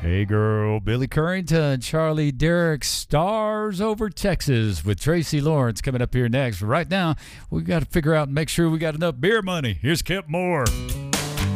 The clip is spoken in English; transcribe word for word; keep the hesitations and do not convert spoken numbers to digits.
Hey girl, Billy Currington, Charlie Derrick, Stars Over Texas with Tracy Lawrence coming up here next. Right now, we got to figure out and make sure we got enough beer money. Here's Kip Moore.